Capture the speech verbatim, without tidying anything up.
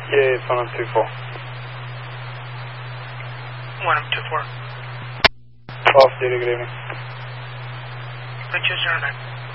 Yeah, it's one two four. one two four. Off duty, good evening. Winchester,